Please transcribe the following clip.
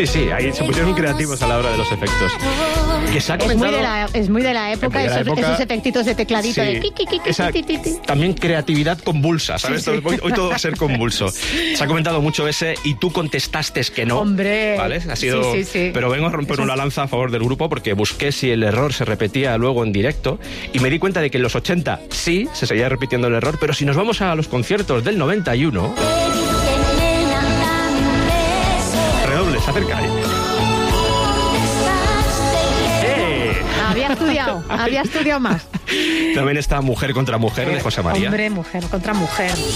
Sí, ahí se pusieron creativos a la hora de los efectos. Que se ha comentado... Es muy de la época, esos efectitos de tecladito, sí, de también creatividad convulsa, ¿sabes? Sí. Hoy todo va a ser convulso. Se ha comentado mucho ese y tú contestaste que no. Hombre. ¿Vale? Ha sido... Sí. Pero vengo a romper una lanza a favor del grupo porque busqué si el error se repetía luego en directo y me di cuenta de que en los 80 sí se seguía repitiendo el error, pero si nos vamos a los conciertos del 91... Redobles, acerca ahí. Había estudiado más. También está Mujer contra Mujer de José María. Hombre, mujer contra mujer.